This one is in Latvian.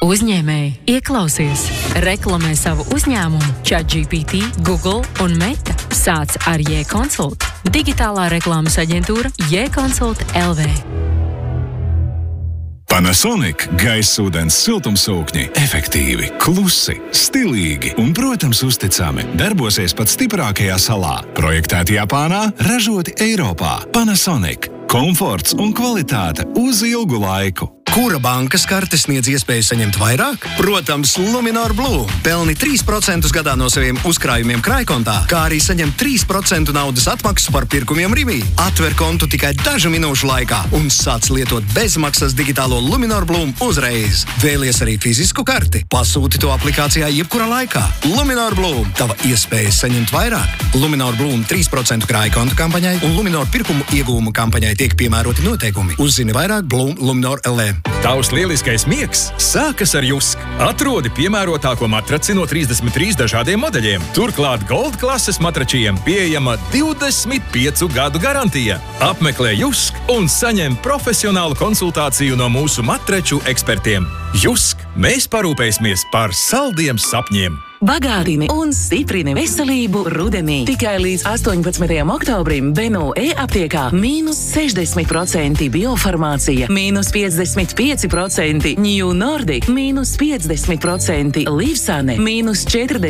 Uzņēmēji, ieklausies! Reklamē savu uzņēmumu ChatGPT, Google un Meta. Sāc ar J-Consult. Digitālā reklāmas aģentūra J-Consult LV. Panasonic gaisūdens siltumsūkņi efektīvi, klusi, stilīgi un, protams, uzticami. Darbosies pat stiprākajā salā. Projektēti Japānā, ražoti Eiropā. Panasonic. Komforts un kvalitāte uz ilgu laiku. Kura bankas karte sniedz iespēju saņemt vairāk? Protams, Luminor Blue. Pelni 3% gadā no saviem uzkrājumiem krājkontā, kā arī saņem 3% naudas atmaksu par pirkumiem Rivī. Atver kontu tikai dažu minūšu laikā un sāc lietot bezmaksas digitālo Luminor Blue uzreiz. Vēlies arī fizisku karti? Pasūti to aplikācijā jebkurā laikā. Luminor Blue. Tava iespēja saņemt vairāk. Luminor Blue 3% krājkontu kampaņai un Luminor pirkumu iegūmu kampaņai tiek piemēroti noteikumi. Uzzini vairāk Blue Luminor LV. Tavs lieliskais miegs sākas ar Jusk. Atrodi piemērotāko matraci no 33 dažādiem modeļiem. Turklāt Gold klases matračiem pieejama 25 gadu garantija. Apmeklē Jusk un saņem profesionālu konsultāciju no mūsu matraču ekspertiem. Jusk, mēs parūpēsimies par saldiem sapņiem. Bagātini un stiprini veselību rudenī. Tikai līdz 18. oktobrim Benu e-aptiekā -60% biofarmācija, -55% New Nordic, -50% Livsane, -40%